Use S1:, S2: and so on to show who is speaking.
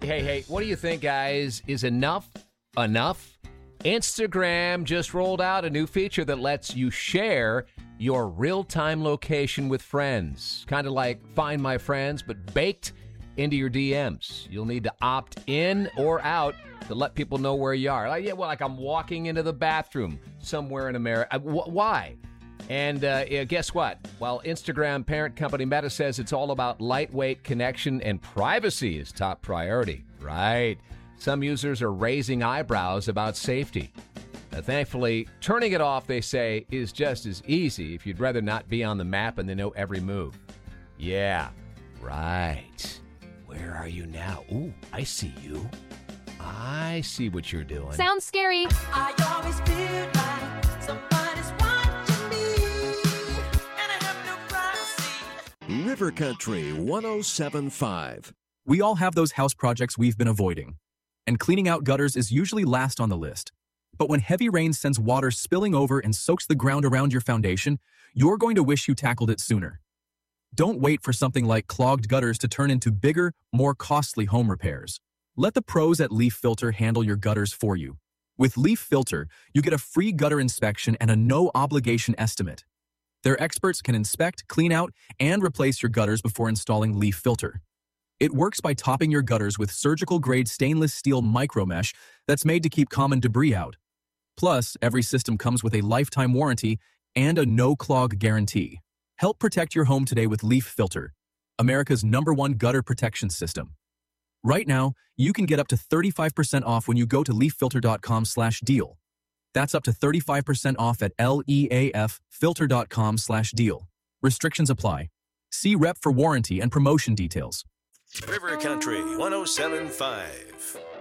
S1: Hey, what do you think, guys? Is enough enough? Instagram just rolled out a new feature that lets you share your real-time location with friends. Kind of like Find My Friends, but baked into your DMs. You'll need to opt in or out to let people know where you are. Like I'm walking into the bathroom somewhere in America. Why? And guess what? Well, Instagram parent company Meta says it's all about lightweight connection and privacy is top priority. Right. Some users are raising eyebrows about safety. Thankfully, turning it off, they say, is just as easy if you'd rather not be on the map and they know every move. Yeah, right. Where are you now? Ooh, I see you. I see what you're doing.
S2: Sounds scary.
S3: I always feel like somebody's watching me, and I have no privacy.
S4: River Country 107.5.
S5: We all have those house projects we've been avoiding, and cleaning out gutters is usually last on the list. But when heavy rain sends water spilling over and soaks the ground around your foundation, you're going to wish you tackled it sooner. Don't wait for something like clogged gutters to turn into bigger, more costly home repairs. Let the pros at Leaf Filter handle your gutters for you. With Leaf Filter, you get a free gutter inspection and a no-obligation estimate. Their experts can inspect, clean out, and replace your gutters before installing Leaf Filter. It works by topping your gutters with surgical-grade stainless steel micromesh that's made to keep common debris out. Plus, every system comes with a lifetime warranty and a no-clog guarantee. Help protect your home today with Leaf Filter, America's #1 gutter protection system. Right now, you can get up to 35% off when you go to leaffilter.com/deal. That's up to 35% off at leaffilter.com/deal. Restrictions apply. See rep for warranty and promotion details.
S4: River Country 107.5.